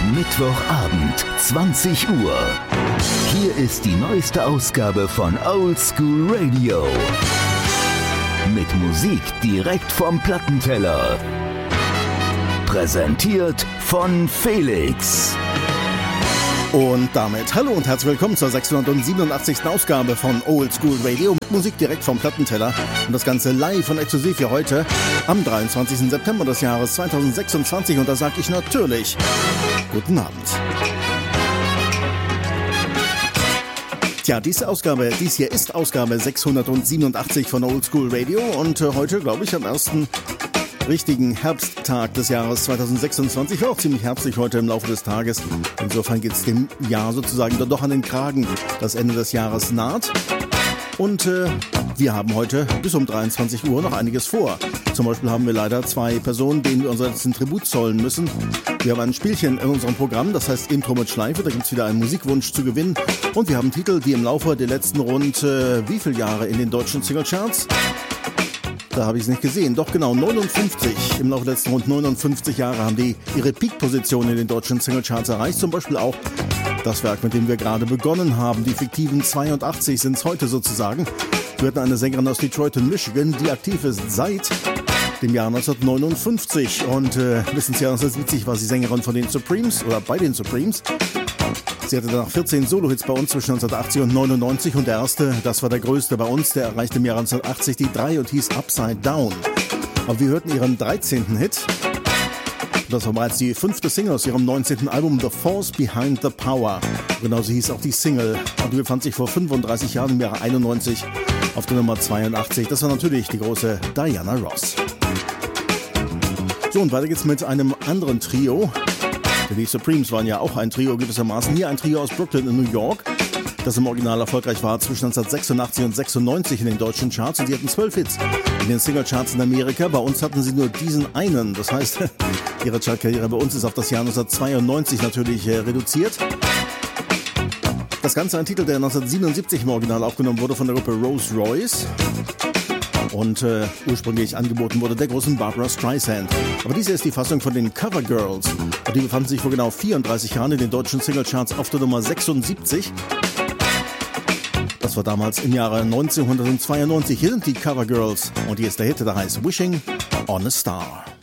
Mittwochabend, 20 Uhr. Hier ist die neueste Ausgabe von Old School Radio. Mit Musik direkt vom Plattenteller. Präsentiert von Felix. Und damit hallo und herzlich willkommen zur 687. Ausgabe von Old School Radio mit Musik direkt vom Plattenteller und das Ganze live und exklusiv für heute am 23. September des Jahres 2026 und da sage ich natürlich guten Abend. Tja, dies hier ist Ausgabe 687 von Old School Radio und heute, glaube ich, am ersten richtigen Herbsttag des Jahres 2026. War auch ziemlich herbstlich heute im Laufe des Tages. Insofern geht es dem Jahr sozusagen doch an den Kragen. Das Ende des Jahres naht. Und wir haben heute bis um 23 Uhr noch einiges vor. Zum Beispiel haben wir leider zwei Personen, denen wir unseren letzten Tribut zollen müssen. Wir haben ein Spielchen in unserem Programm, das heißt Intro mit Schleife. Da gibt es wieder einen Musikwunsch zu gewinnen. Und wir haben Titel, die im Laufe der letzten rund wie viele Jahre in den deutschen Singlecharts? Da habe ich es nicht gesehen. Doch genau, 59. Im Laufe der letzten rund 59 Jahre haben die ihre Peak-Position in den deutschen Singlecharts erreicht. Zum Beispiel auch das Werk, mit dem wir gerade begonnen haben. Die fiktiven 82 sind es heute sozusagen. Wir hatten eine Sängerin aus Detroit in Michigan, die aktiv ist seit dem Jahr 1959. Und wissen Sie ja, 1970 war sie Sängerin von den Supremes oder bei den Supremes. Sie hatte danach 14 Solo-Hits bei uns zwischen 1980 und 99 und der erste, das war der größte bei uns, der erreichte im Jahr 1980 die 3 und hieß Upside Down. Aber wir hörten ihren 13. Hit. Das war bereits die 5. Single aus ihrem 19. Album The Force Behind the Power. Genauso hieß auch die Single und die befand sich vor 35 Jahren im Jahre 91 auf der Nummer 82. Das war natürlich die große Diana Ross. So, und weiter geht's mit einem anderen Trio. Denn die Supremes waren ja auch ein Trio gewissermaßen. Hier ein Trio aus Brooklyn in New York, das im Original erfolgreich war zwischen 1986 und 96 in den deutschen Charts. Und sie hatten 12 Hits in den Singlecharts in Amerika. Bei uns hatten sie nur diesen einen. Das heißt, ihre Chartkarriere bei uns ist auf das Jahr 1992 natürlich reduziert. Das Ganze ein Titel, der 1977 im Original aufgenommen wurde von der Gruppe Rolls Royce. Und ursprünglich angeboten wurde der großen Barbra Streisand. Aber diese ist die Fassung von den Cover Girls. Und die befanden sich vor genau 34 Jahren in den deutschen Singlecharts auf der Nummer 76. Das war damals im Jahre 1992. Hier sind die Cover Girls. Und hier ist der Hit, der heißt Wishing on a Star.